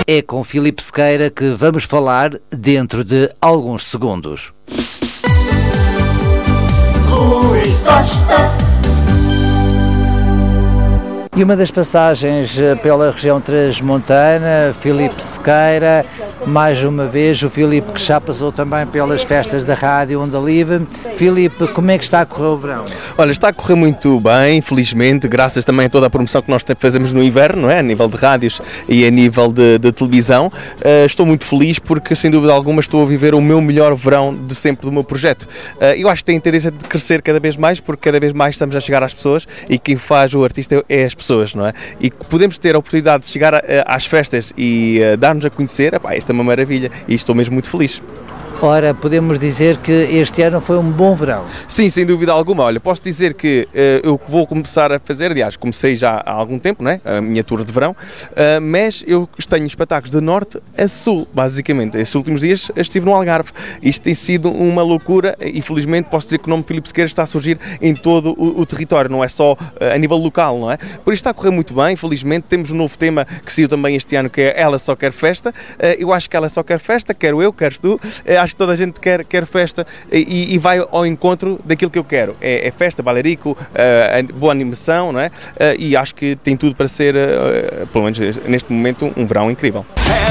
É com Filipe Sequeira que vamos falar dentro de alguns segundos. Rui Costa. E uma das passagens pela região transmontana, Filipe Sequeira, mais uma vez, o Filipe que já passou também pelas festas da Rádio Onda Livre. Filipe, como é que está a correr o verão? Olha, está a correr muito bem, felizmente, graças também a toda a promoção que nós fazemos no inverno, não é? A nível de rádios e a nível de televisão. Estou muito feliz porque, sem dúvida alguma, estou a viver o meu melhor verão de sempre do meu projeto. Eu acho que tem tendência de crescer cada vez mais, porque cada vez mais estamos a chegar às pessoas e quem faz o artista é as pessoas, não é? E que podemos ter a oportunidade de chegar às festas e dar-nos a conhecer, isto é uma maravilha e estou mesmo muito feliz. Ora, podemos dizer que este ano foi um bom verão. Sim, sem dúvida alguma. Olha, posso dizer que eu vou começar a fazer, aliás, comecei já há algum tempo, não é? A minha tour de verão, mas eu tenho espetáculos de norte a sul, basicamente. Estes últimos dias estive no Algarve. Isto tem sido uma loucura e, felizmente, posso dizer que o nome Filipe Sequeira está a surgir em todo o território, não é só a nível local, não é? Por isso está a correr muito bem, felizmente. Temos um novo tema que saiu também este ano, que é Ela Só Quer Festa. Eu acho que ela só quer festa, quero eu, queres tu. Acho que toda a gente quer festa e vai ao encontro daquilo que eu quero. É festa, bailarico, boa animação, não é? E acho que tem tudo para ser, pelo menos neste momento, um verão incrível.